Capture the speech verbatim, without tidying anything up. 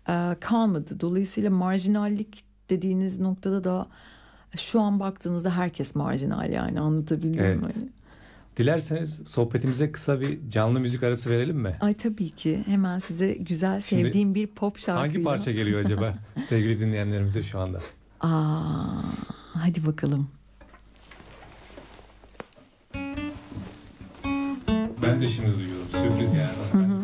e, kalmadı. Dolayısıyla marjinallik dediğiniz noktada da şu an baktığınızda herkes marjinal, yani anlatabildim Evet. mi? Hani? Dilerseniz sohbetimize kısa bir canlı müzik arası verelim mi? Ay tabii ki, hemen size güzel Şimdi sevdiğim bir pop hangi şarkıyla. parça geliyor acaba sevgili dinleyenlerimize şu anda? Aa, hadi bakalım. Ben de şimdi duyuyorum. Sürpriz yani.